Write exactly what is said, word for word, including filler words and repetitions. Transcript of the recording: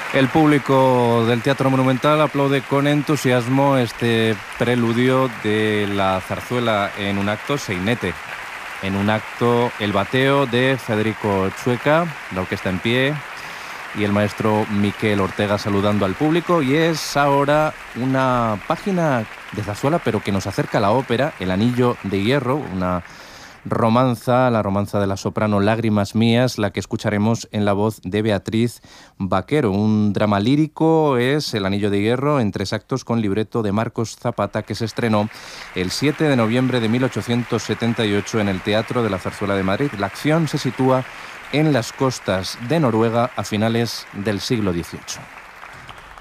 El público del Teatro Monumental aplaude con entusiasmo este preludio de la zarzuela en un acto Seinete. En un acto, el bateo de Federico Chueca, la orquesta en pie, y el maestro Miquel Ortega saludando al público. Y es ahora una página de zarzuela, pero que nos acerca a la ópera, El Anillo de Hierro, una romanza, la romanza de la soprano Lágrimas Mías, la que escucharemos en la voz de Beatriz Vaquero. Un drama lírico es El Anillo de Hierro, en tres actos con libreto de Marcos Zapata, que se estrenó el siete de noviembre de mil ochocientos setenta y ocho en el Teatro de la Zarzuela de Madrid. La acción se sitúa en las costas de Noruega a finales del siglo dieciocho.